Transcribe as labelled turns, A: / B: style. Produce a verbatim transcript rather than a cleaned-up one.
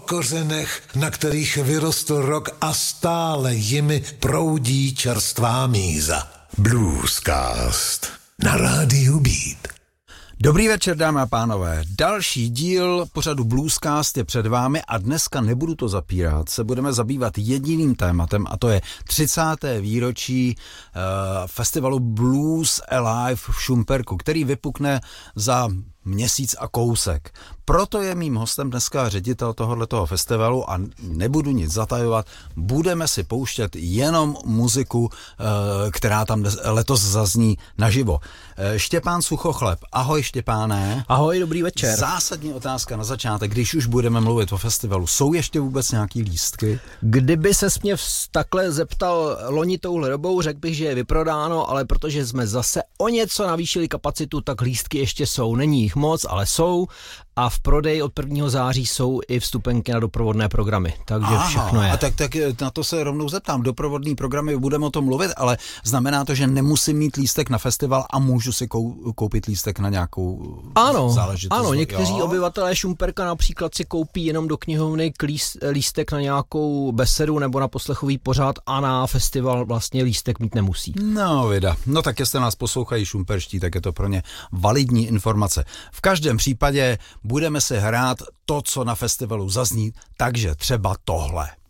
A: kořenech, na kterých vyrostl rok a stále jimi proudí čerstvá míza. Bluescast na rádiu Beat.
B: Dobrý večer, dámy a pánové. Další díl pořadu Bluescast je před vámi a dneska, nebudu to zapírat, se budeme zabývat jediným tématem a to je třicáté výročí uh, festivalu Blues Alive v Šumperku, který vypukne za měsíc a kousek. Proto je mým hostem dneska ředitel tohoto festivalu a nebudu nic zatajovat. Budeme si pouštět jenom muziku, která tam letos zazní naživo. Štěpán Suchochleb. Ahoj Štěpáne.
C: Ahoj, dobrý večer.
B: Zásadní otázka na začátek, když už budeme mluvit o festivalu. Jsou ještě vůbec nějaký lístky?
C: Kdyby ses mě takhle zeptal loni touhle dobou, řekl bych, že je vyprodáno, ale protože jsme zase o něco navýšili kapacitu, tak lístky ještě jsou. Není jich moc, ale jsou. A v prodeji od prvního září jsou i vstupenky na doprovodné programy, takže
B: Aha,
C: všechno je.
B: A tak, tak na to se rovnou zeptám. Doprovodný programy, budeme o tom mluvit, ale znamená to, že nemusím mít lístek na festival a můžu si kou, koupit lístek na nějakou
C: ano,
B: záležitost?
C: Ano, někteří
B: jo?
C: obyvatelé Šumperka například si koupí jenom do knihovny lístek na nějakou besedu nebo na poslechový pořad a na festival vlastně lístek mít nemusí.
B: No vida, no tak jestli nás poslouchají šumperští, tak je to pro ně validní informace. V každém případě budeme si hrát to, co na festivalu zazní, takže třeba tohle.